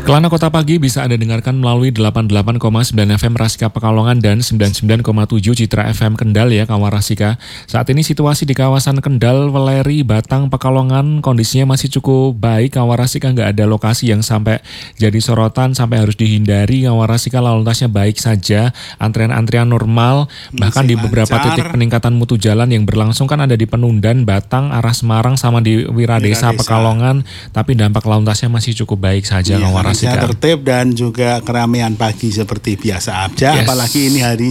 Kelana Kota Pagi bisa Anda dengarkan melalui 88,9 FM Rasika Pekalongan dan 99,7 Citra FM Kendal ya kawan Rasika. Saat ini situasi di kawasan Kendal, Weleri, Batang, Pekalongan kondisinya masih cukup baik kawan Rasika, nggak ada lokasi yang sampai jadi sorotan sampai harus dihindari kawan Rasika, lalu lintasnya baik saja, antrian-antrian normal, bahkan di beberapa titik peningkatan mutu jalan yang berlangsung kan ada di Penundan, Batang, arah Semarang sama di Wiradesa, Pekalongan, tapi dampak lalu lintasnya masih cukup baik saja kawan Rasika. Tertib dan juga keramaian pagi seperti biasa aja, apalagi ini hari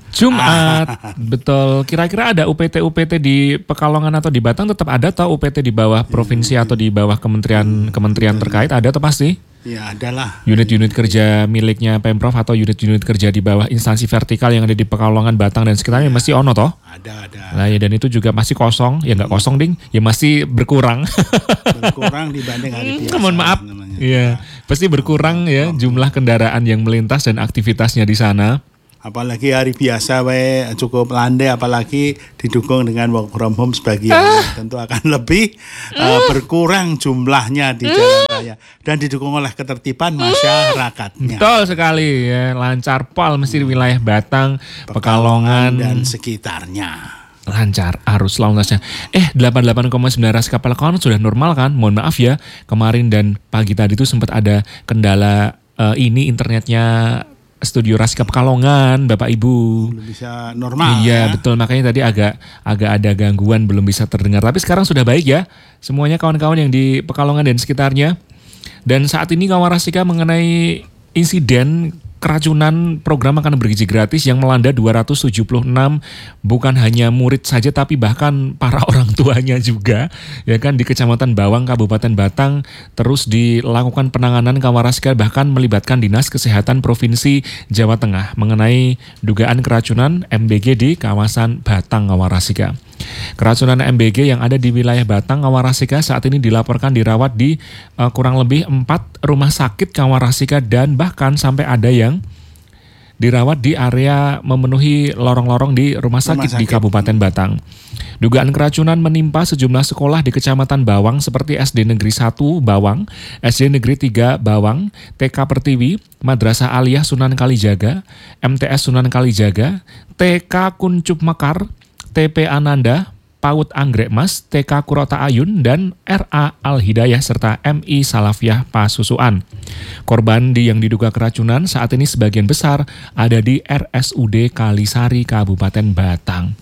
Jumat. Betul. Kira-kira ada UPT di Pekalongan atau di Batang tetap ada atau UPT di bawah provinsi atau di bawah kementerian terkait ada atau pasti? Ya adalah. Unit-unit kerja miliknya Pemprov atau unit-unit kerja di bawah instansi vertikal yang ada di Pekalongan, Batang dan sekitarnya masih ono toh? Ada. Nah ya, dan itu juga masih kosong, ya nggak kosong ding, ya masih berkurang. Berkurang dibanding hari biasa. Mohon maaf. Iya, pasti berkurang ya jumlah kendaraan yang melintas dan aktivitasnya di sana. Apalagi hari biasa cukup landai, apalagi didukung dengan work from home sebagian tentu akan lebih berkurang jumlahnya di jalan raya dan didukung oleh ketertiban masyarakatnya. Betul sekali ya, lancar pol mesti di wilayah Batang, Pekalongan dan sekitarnya. Lancar arus lalu lintasnya. 88,9 Rasika Pekalongan sudah normal kan? Mohon maaf ya, kemarin dan pagi tadi itu sempat ada kendala ini internetnya Studio Rasika Pekalongan, Bapak Ibu. Belum bisa normal. Iya, betul. Makanya tadi agak ada gangguan, belum bisa terdengar. Tapi sekarang sudah baik ya. Semuanya kawan-kawan yang di Pekalongan dan sekitarnya. Dan saat ini kawan Rasika mengenai insiden keracunan program makan bergizi gratis yang melanda 276 bukan hanya murid saja tapi bahkan para orang tuanya juga ya kan di Kecamatan Bawang, Kabupaten Batang terus dilakukan penanganan kawan Rasika, bahkan melibatkan Dinas Kesehatan Provinsi Jawa Tengah mengenai dugaan keracunan MBG di kawasan Batang kawan Rasika. Keracunan MBG yang ada di wilayah Batang kawan Rasika saat ini dilaporkan dirawat di kurang lebih 4 rumah sakit kawan Rasika, dan bahkan sampai ada yang dirawat di area memenuhi lorong-lorong di rumah sakit di Kabupaten Batang. Dugaan keracunan menimpa sejumlah sekolah di Kecamatan Bawang seperti SD Negeri 1 Bawang, SD Negeri 3 Bawang, TK Pertiwi, Madrasah Aliyah Sunan Kalijaga, MTS Sunan Kalijaga, TK Kuncup Mekar, TP Ananda, PAUD Anggrek Mas, TK Kurota Ayun, dan RA Al-Hidayah serta MI Salafiyah Pasusuan. Korban yang diduga keracunan saat ini sebagian besar ada di RSUD Kalisari, Kabupaten Batang.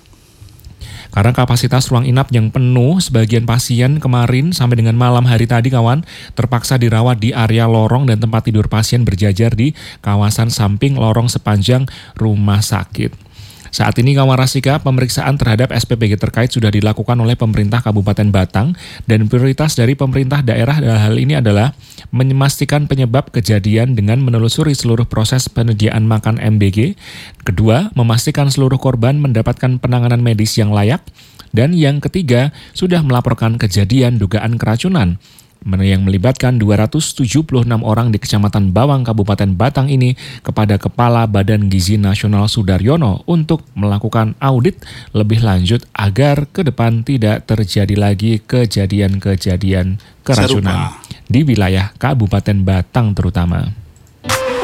Karena kapasitas ruang inap yang penuh, sebagian pasien kemarin sampai dengan malam hari tadi kawan terpaksa dirawat di area lorong dan tempat tidur pasien berjajar di kawasan samping lorong sepanjang rumah sakit. Saat ini kawan Rasika, pemeriksaan terhadap SPPG terkait sudah dilakukan oleh pemerintah Kabupaten Batang, dan prioritas dari pemerintah daerah dalam hal ini adalah memastikan penyebab kejadian dengan menelusuri seluruh proses penyediaan makan MBG. Kedua, memastikan seluruh korban mendapatkan penanganan medis yang layak. Dan yang ketiga, sudah melaporkan kejadian dugaan keracunan yang melibatkan 276 orang di Kecamatan Bawang, Kabupaten Batang ini kepada Kepala Badan Gizi Nasional Sudaryono untuk melakukan audit lebih lanjut agar ke depan tidak terjadi lagi kejadian-kejadian keracunan di wilayah Kabupaten Batang terutama.